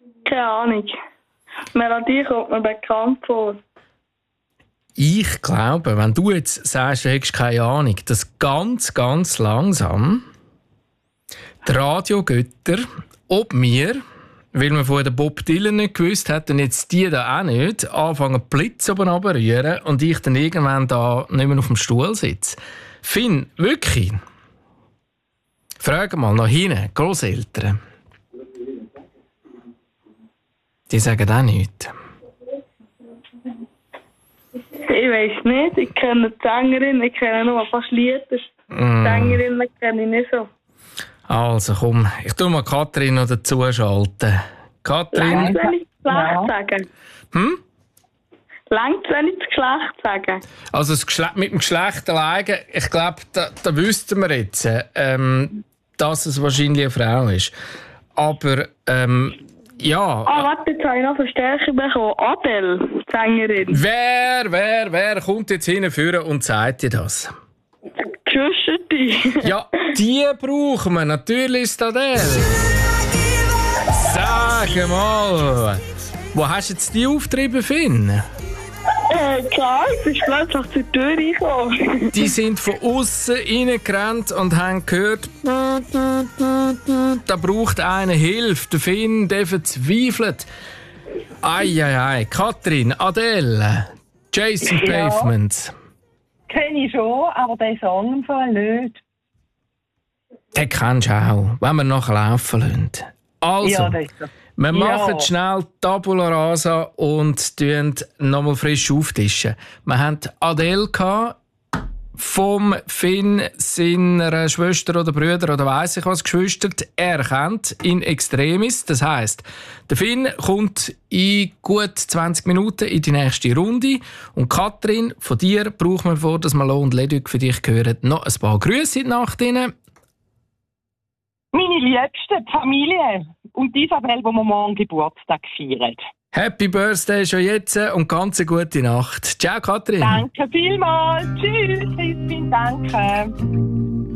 Keine Ahnung. Melodie kommt mir bekannt vor. Ich glaube, wenn du jetzt sagst, du hättest keine Ahnung, dass ganz, ganz langsam die Radiogötter, ob wir, weil man vorher den Bob Dylan nicht gewusst hat und jetzt die da auch nicht, anfangen Blitz oben runterrühren und ich dann irgendwann da nicht mehr auf dem Stuhl sitze. Finn, wirklich? Frag mal nach hinten, Grosseltern. Die sagen auch nichts. Ich weiss nicht, ich kenne die Sängerin, ich kenne nur fast Lieder. Die Sängerinnen kenne ich nicht so. Also komm, ich tue mal Katrin noch dazu schalten. Katrin? Längt, wenn ich das Geschlecht sage? Längt, wenn ich das Geschlecht sage? Also mit dem Geschlecht alleine, ich glaube, da wüssten wir jetzt, dass es wahrscheinlich eine Frau ist. Aber, ja. Warte, jetzt habe ich noch Verstärkung bekommen. Adele, die Sängerin. Wer kommt jetzt hinführen und sagt dir das? Geschwister. Ja, die brauchen wir. Natürlich ist Adele. Sag mal, wo hast du jetzt die aufgetrieben, Finn? Klar, es ist plötzlich zur Tür reingekommen. Die sind von außen reingerannt und haben gehört, da braucht einer Hilfe. Der Finn, der verzweifelt. Ei. Katrin, Adele, Jason Pavement. Kenne ich schon, aber den Song im Fall nicht. Den kennst du auch, wenn wir nachher laufen lassen. Also, Ja, das ist so. wir machen schnell Tabula Rasa und tun nochmal frisch auftischen. Wir hatten Adele vom Finn, seiner Schwester oder Brüder oder weiss ich was, geschwistert. Er kennt in extremis. Das heisst, der Finn kommt in gut 20 Minuten in die nächste Runde. Und Katrin, von dir brauchen wir, vor dass Malo und Leduc für dich hören, noch ein paar Grüße in die Nacht rein. Meine Liebste, die Familie und die Isabel, die wir morgen Geburtstag feiern. Happy Birthday schon jetzt und ganz eine gute Nacht. Ciao, Katrin. Danke vielmals. Tschüss, Christine, danke.